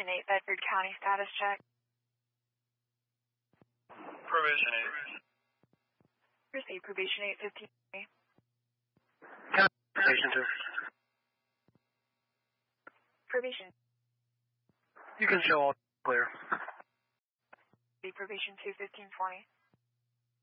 Probation 8, Bedford County status check. Probation 8. Proceed, Probation 8, 15. Probation 2. Probation. You can show all clear. Probation 2, 1520.